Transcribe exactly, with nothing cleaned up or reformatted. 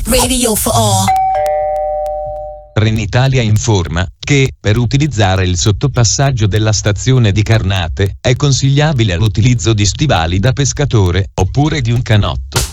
Radio for all. Trenitalia informa che, per utilizzare il sottopassaggio della stazione di Carnate, è consigliabile l'utilizzo di stivali da pescatore, oppure di un canotto.